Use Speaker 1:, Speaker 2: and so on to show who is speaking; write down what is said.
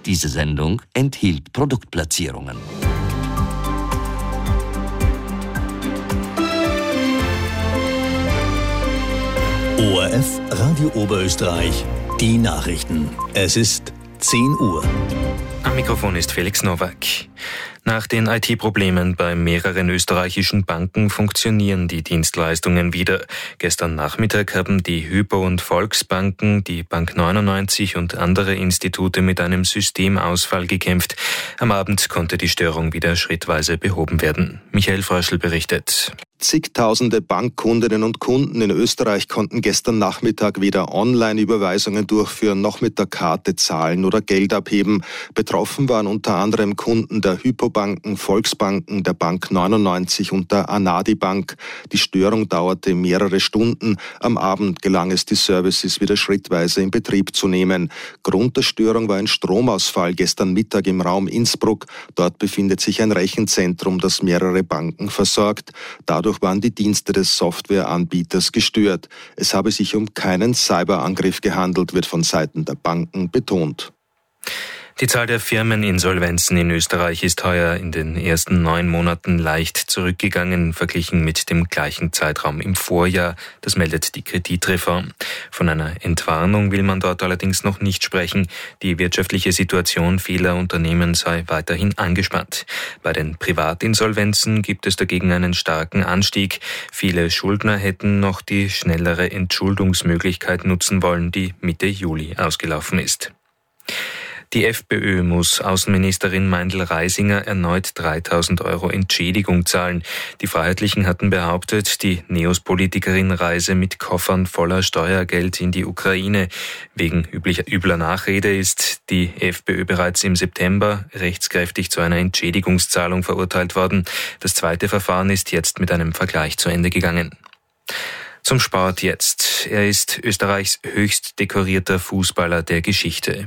Speaker 1: Diese Sendung enthielt Produktplatzierungen.
Speaker 2: ORF Radio Oberösterreich, die Nachrichten. Es ist 10 Uhr.
Speaker 3: Am Mikrofon ist Felix Nowak. Nach den IT-Problemen bei mehreren österreichischen Banken funktionieren die Dienstleistungen wieder. Gestern Nachmittag haben die Hypo- und Volksbanken, die Bank 99 und andere Institute mit einem Systemausfall gekämpft. Am Abend konnte die Störung wieder schrittweise behoben werden. Michael Fröschl berichtet.
Speaker 4: Zigtausende Bankkundinnen und Kunden in Österreich konnten gestern Nachmittag weder Online-Überweisungen durchführen, noch mit der Karte zahlen oder Geld abheben. Betroffen waren unter anderem Kunden der Hypo-Banken, Volksbanken, der Bank 99 und der Anadi Bank. Die Störung dauerte mehrere Stunden. Am Abend gelang es, die Services wieder schrittweise in Betrieb zu nehmen. Grund der Störung war ein Stromausfall gestern Mittag im Raum Innsbruck. Dort befindet sich ein Rechenzentrum, das mehrere Banken versorgt. Dadurch waren die Dienste des Softwareanbieters gestört. Es habe sich um keinen Cyberangriff gehandelt, wird von Seiten der Banken betont.
Speaker 3: Die Zahl der Firmeninsolvenzen in Österreich ist heuer in den ersten 9 Monaten leicht zurückgegangen, verglichen mit dem gleichen Zeitraum im Vorjahr. Das meldet die Kreditreform. Von einer Entwarnung will man dort allerdings noch nicht sprechen. Die wirtschaftliche Situation vieler Unternehmen sei weiterhin angespannt. Bei den Privatinsolvenzen gibt es dagegen einen starken Anstieg. Viele Schuldner hätten noch die schnellere Entschuldungsmöglichkeit nutzen wollen, die Mitte Juli ausgelaufen ist. Die FPÖ muss Außenministerin Meindl-Reisinger erneut 3.000 € Entschädigung zahlen. Die Freiheitlichen hatten behauptet, die Neos-Politikerin reise mit Koffern voller Steuergeld in die Ukraine. Wegen übler Nachrede ist die FPÖ bereits im September rechtskräftig zu einer Entschädigungszahlung verurteilt worden. Das zweite Verfahren ist jetzt mit einem Vergleich zu Ende gegangen. Zum Sport jetzt. Er ist Österreichs höchst dekorierter Fußballer der Geschichte.